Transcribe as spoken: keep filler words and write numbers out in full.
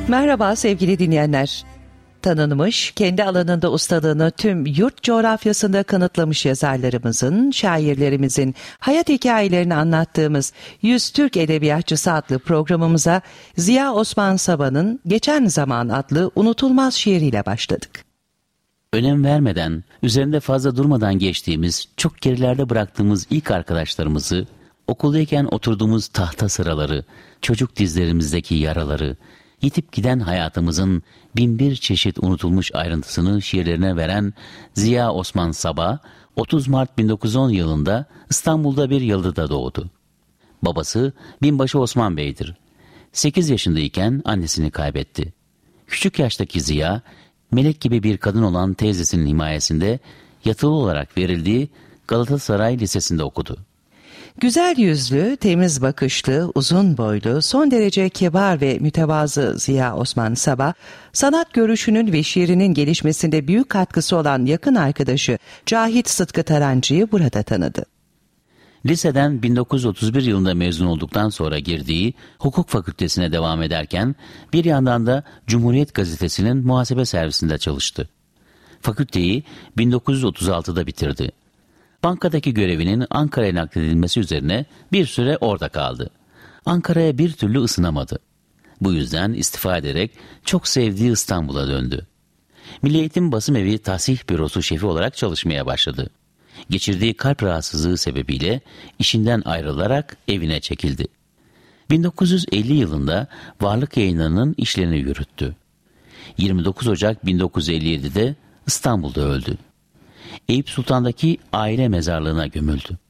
Merhaba sevgili dinleyenler. Tanınmış, kendi alanında ustalığını tüm yurt coğrafyasında kanıtlamış yazarlarımızın, şairlerimizin hayat hikayelerini anlattığımız yüz Türk Edebiyatçısı adlı programımıza Ziya Osman Saba'nın Geçen Zaman adlı unutulmaz şiiriyle başladık. Önem vermeden, üzerinde fazla durmadan geçtiğimiz, çok gerilerde bıraktığımız ilk arkadaşlarımızı, okuldayken oturduğumuz tahta sıraları, çocuk dizlerimizdeki yaraları, yitip giden hayatımızın binbir çeşit unutulmuş ayrıntısını şiirlerine veren Ziya Osman Saba, otuz Mart bin dokuz yüz on yılında İstanbul'da bir yalıda doğdu. Babası Binbaşı Osman Bey'dir. sekiz yaşındayken annesini kaybetti. Küçük yaştaki Ziya, melek gibi bir kadın olan teyzesinin himayesinde yatılı olarak verildiği Galatasaray Lisesi'nde okudu. Güzel yüzlü, temiz bakışlı, uzun boylu, son derece kibar ve mütevazı Ziya Osman Saba, sanat görüşünün ve şiirinin gelişmesinde büyük katkısı olan yakın arkadaşı Cahit Sıtkı Tarancı'yı burada tanıdı. Liseden bin dokuz yüz otuz bir yılında mezun olduktan sonra girdiği hukuk fakültesine devam ederken bir yandan da Cumhuriyet Gazetesi'nin muhasebe servisinde çalıştı. Fakülteyi bin dokuz yüz otuz altıda bitirdi. Bankadaki görevinin Ankara'ya nakledilmesi üzerine bir süre orada kaldı. Ankara'ya bir türlü ısınamadı. Bu yüzden istifa ederek çok sevdiği İstanbul'a döndü. Milli Eğitim Basım Evi Tahsih Bürosu şefi olarak çalışmaya başladı. Geçirdiği kalp rahatsızlığı sebebiyle işinden ayrılarak evine çekildi. bin dokuz yüz elli yılında Varlık Yayınları'nın işlerini yürüttü. yirmi dokuz Ocak bin dokuz yüz elli yedide İstanbul'da öldü. Eyüp Sultan'daki aile mezarlığına gömüldü.